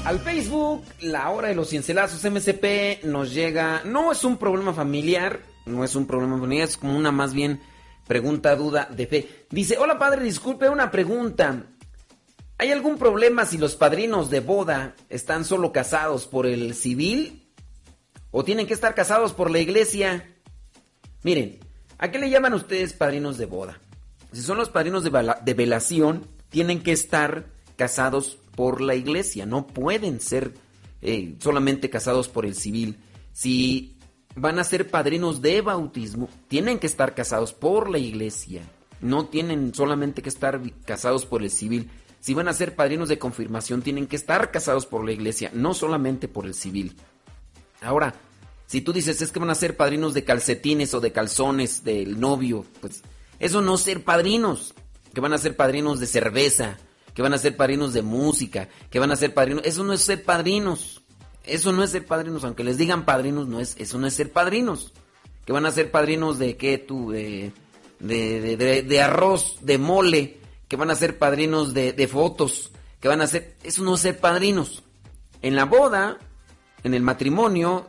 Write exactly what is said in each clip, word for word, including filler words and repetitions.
Al Facebook, la hora de los cincelazos M C P nos llega, no es un problema familiar, no es un problema familiar, es como una más bien pregunta, duda de fe. Dice, hola padre, disculpe una pregunta. ¿Hay algún problema si los padrinos de boda están solo casados por el civil o tienen que estar casados por la iglesia? Miren, ¿a qué le llaman ustedes padrinos de boda? Si son los padrinos de, vala- de velación, tienen que estar casados por la iglesia, no pueden ser eh, solamente casados por el civil. Si van a ser padrinos de bautismo, tienen que estar casados por la iglesia, no tienen solamente que estar casados por el civil. Si van a ser padrinos de confirmación, tienen que estar casados por la iglesia, no solamente por el civil. Ahora, si tú dices es que van a ser padrinos de calcetines o de calzones del novio, pues eso no es ser padrinos, que van a ser padrinos de cerveza, que van a ser padrinos de música, que van a ser padrinos, eso no es ser padrinos, eso no es ser padrinos, aunque les digan padrinos, no es, eso no es ser padrinos, que van a ser padrinos de qué tú, de, de, de, de, de arroz, de mole, que van a ser padrinos de, de fotos, que van a ser, eso no es ser padrinos. En la boda, en el matrimonio,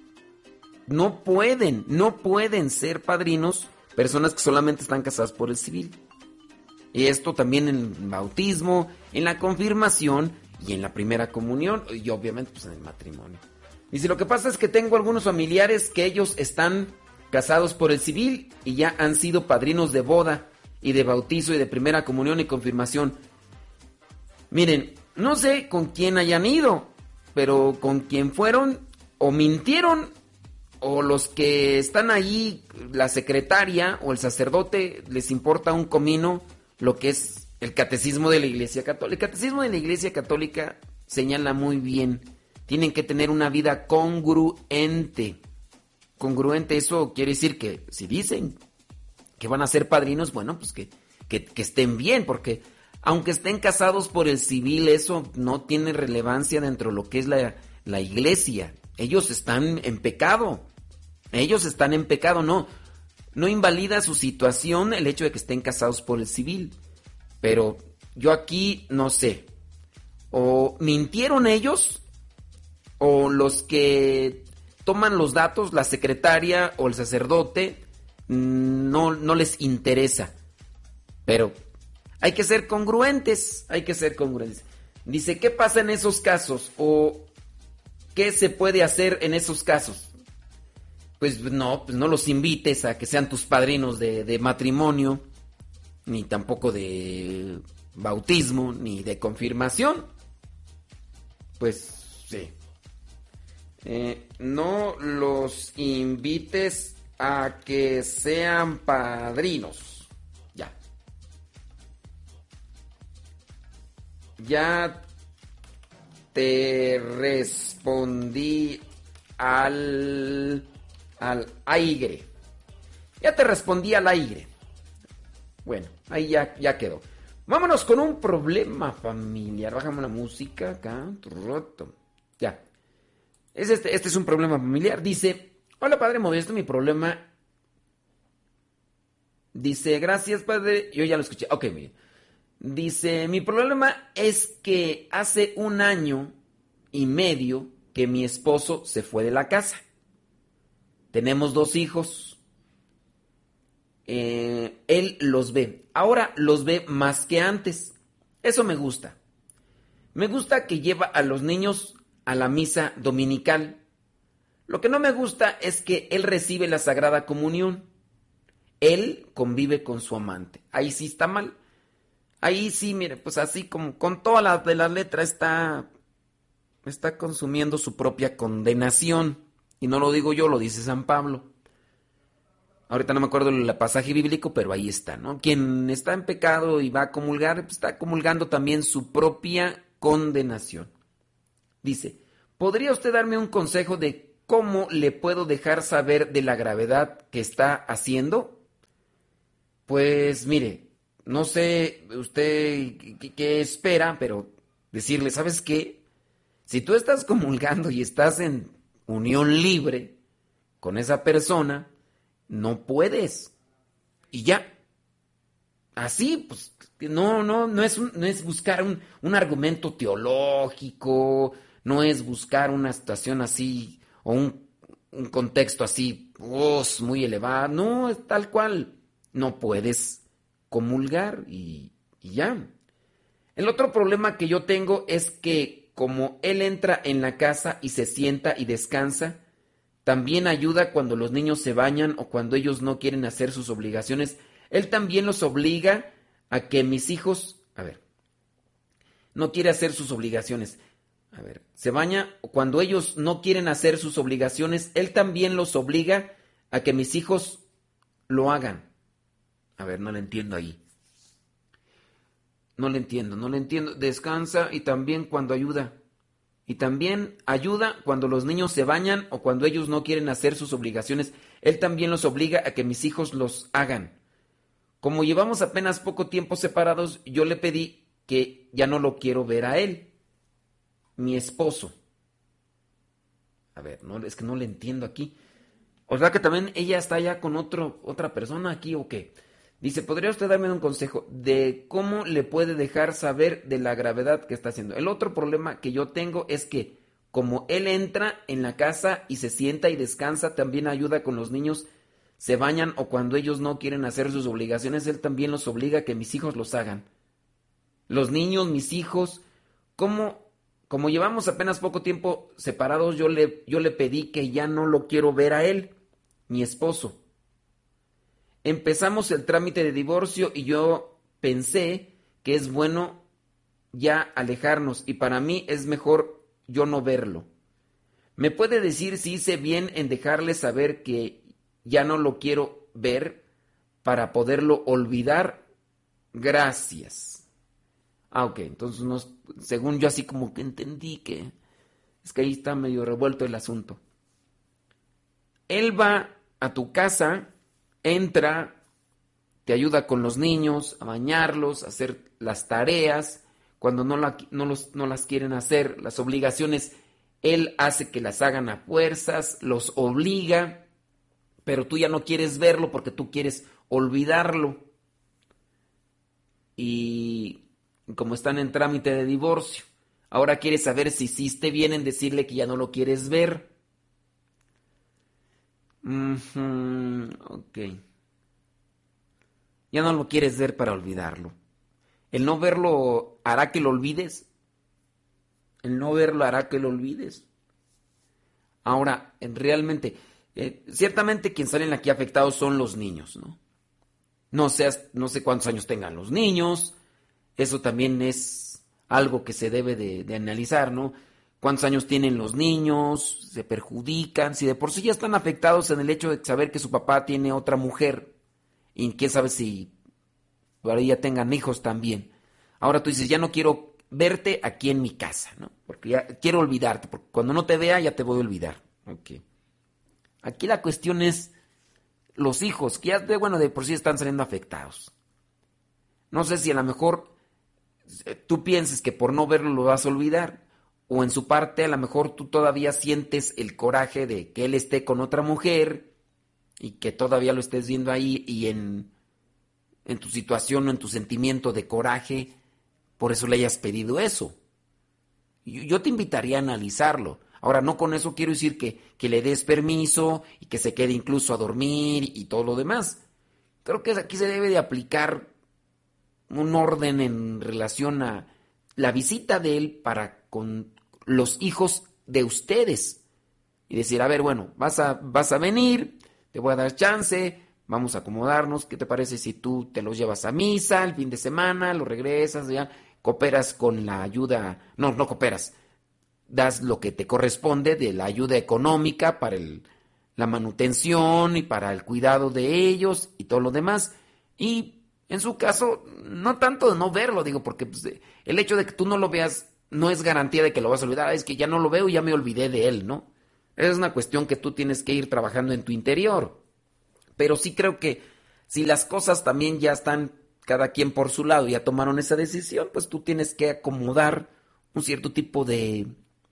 no pueden, no pueden ser padrinos personas que solamente están casadas por el civil. Y esto también en el bautismo, en la confirmación y en la primera comunión y obviamente pues en el matrimonio. Dice, lo que pasa es que tengo algunos familiares que ellos están casados por el civil y ya han sido padrinos de boda y de bautizo y de primera comunión y confirmación. Miren, no sé con quién hayan ido, pero con quién fueron o mintieron o los que están ahí, la secretaria o el sacerdote, les importa un comino lo que es el catecismo de la Iglesia Católica. El catecismo de la Iglesia Católica señala muy bien, tienen que tener una vida congruente. Congruente, eso quiere decir que si dicen que van a ser padrinos, bueno, pues que, que, que estén bien, porque aunque estén casados por el civil, eso no tiene relevancia dentro de lo que es la, la Iglesia. Ellos están en pecado, ellos están en pecado, no. No invalida su situación el hecho de que estén casados por el civil. Pero yo aquí no sé. O mintieron ellos, o los que toman los datos, la secretaria o el sacerdote, no, no les interesa. Pero hay que ser congruentes, hay que ser congruentes. Dice, ¿qué pasa en esos casos? ¿O qué se puede hacer en esos casos? Pues no, pues no los invites a que sean tus padrinos de, de matrimonio, ni tampoco de bautismo, ni de confirmación. Pues sí. Eh, no los invites a que sean padrinos. Ya. Ya te respondí al... al aire. Ya te respondí al aire. Bueno, ahí ya, ya quedó. Vámonos con un problema familiar. Bájame la música acá. Ya. Es este, este es un problema familiar. Dice, hola padre Modesto, mi problema... Dice, gracias padre. Yo ya lo escuché. Ok, bien. Dice, mi problema es que hace un año y medio que mi esposo se fue de la casa. Tenemos dos hijos. Eh, él los ve. Ahora los ve más que antes. Eso me gusta. Me gusta que lleva a los niños a la misa dominical. Lo que no me gusta es que él recibe la Sagrada Comunión. Él convive con su amante. Ahí sí está mal. Ahí sí, mire, pues así como con todas las de la letra está, está consumiendo su propia condenación. Y no lo digo yo, lo dice San Pablo. Ahorita no me acuerdo el pasaje bíblico, pero ahí está, ¿no? Quien está en pecado y va a comulgar, pues está comulgando también su propia condenación. Dice, ¿podría usted darme un consejo de cómo le puedo dejar saber de la gravedad que está haciendo? Pues mire, no sé usted qué, qué espera, pero decirle, ¿sabes qué? Si tú estás comulgando y estás en unión libre con esa persona, no puedes. Y ya. así, pues no, no, no es, un- no es buscar un, un argumento teológico, no es buscar una situación así o un, un contexto así, oh, muy elevado, no, es tal cual, no puedes comulgar y, y ya. El otro problema que yo tengo es que como él entra en la casa y se sienta y descansa, también ayuda cuando los niños se bañan o cuando ellos no quieren hacer sus obligaciones. Él también los obliga a que mis hijos, a ver, no quiere hacer sus obligaciones. A ver, se baña o cuando ellos no quieren hacer sus obligaciones, él también los obliga a que mis hijos lo hagan. A ver, no lo entiendo ahí. No le entiendo, no le entiendo. Descansa y también cuando ayuda. Y también ayuda cuando los niños se bañan o cuando ellos no quieren hacer sus obligaciones. Él también los obliga a que mis hijos los hagan. Como llevamos apenas poco tiempo separados, yo le pedí que ya no lo quiero ver a él, mi esposo. A ver, no, es que no le entiendo aquí. O sea que también ella está ya con otro, otra persona aquí o qué. Dice, ¿podría usted darme un consejo de cómo le puede dejar saber de la gravedad que está haciendo? El otro problema que yo tengo es que como él entra en la casa y se sienta y descansa, también ayuda con los niños, se bañan o cuando ellos no quieren hacer sus obligaciones, él también los obliga a que mis hijos los hagan. Los niños, mis hijos, ¿cómo? Como llevamos apenas poco tiempo separados, yo le, yo le pedí que ya no lo quiero ver a él, mi esposo. Empezamos el trámite de divorcio y yo pensé que es bueno ya alejarnos y para mí es mejor yo no verlo. ¿Me puede decir si hice bien en dejarle saber que ya no lo quiero ver para poderlo olvidar? Gracias. Ah, ok, entonces nos, según yo así como que entendí que es que ahí está medio revuelto el asunto. Él va a tu casa, entra, te ayuda con los niños, a bañarlos, a hacer las tareas, cuando no, la, no, los, no las quieren hacer, las obligaciones, él hace que las hagan a fuerzas, los obliga, pero tú ya no quieres verlo porque tú quieres olvidarlo. Y como están en trámite de divorcio, ahora quieres saber si hiciste bien en decirle que ya no lo quieres ver. Uh-huh, ok. Ya no lo quieres ver para olvidarlo. El no verlo hará que lo olvides. El no verlo hará que lo olvides. Ahora, realmente, eh, ciertamente quienes salen aquí afectados son los niños, ¿no? No sé, no sé cuántos años tengan los niños. Eso también es algo que se debe de, de analizar, ¿no? ¿Cuántos años tienen los niños? ¿Se perjudican? Si de por sí ya están afectados en el hecho de saber que su papá tiene otra mujer. Y quién sabe si por ahí ya tengan hijos también. Ahora tú dices, ya no quiero verte aquí en mi casa, ¿no? Porque ya quiero olvidarte, porque cuando no te vea ya te voy a olvidar. Ok. Aquí la cuestión es los hijos, que ya de, bueno, de por sí están saliendo afectados. No sé si a lo mejor eh, tú pienses que por no verlo lo vas a olvidar, o en su parte a lo mejor tú todavía sientes el coraje de que él esté con otra mujer y que todavía lo estés viendo ahí y en, en tu situación o en tu sentimiento de coraje, por eso le hayas pedido eso. Yo, yo te invitaría a analizarlo. Ahora, no con eso quiero decir que, que le des permiso y que se quede incluso a dormir y todo lo demás. Creo que aquí se debe de aplicar un orden en relación a la visita de él para con los hijos de ustedes. Y decir, a ver, bueno, vas a, vas a venir, te voy a dar chance, vamos a acomodarnos, ¿qué te parece si tú te los llevas a misa el fin de semana, lo regresas, ya cooperas con la ayuda, no, no cooperas, das lo que te corresponde de la ayuda económica para el, la manutención y para el cuidado de ellos y todo lo demás. Y en su caso, no tanto de no verlo, digo, porque pues, el hecho de que tú no lo veas no es garantía de que lo vas a olvidar. Es que ya no lo veo y ya me olvidé de él, ¿no? Es una cuestión que tú tienes que ir trabajando en tu interior. Pero sí creo que si las cosas también ya están cada quien por su lado y ya tomaron esa decisión, pues tú tienes que acomodar un cierto tipo de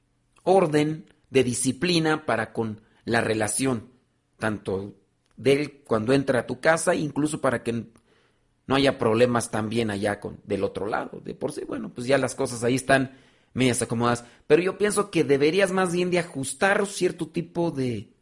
orden, de disciplina para con la relación, tanto de él cuando entra a tu casa, incluso para que no haya problemas también allá con del otro lado. De por sí, bueno, pues ya las cosas ahí están medias acomodadas. Pero yo pienso que deberías más bien de ajustar cierto tipo de,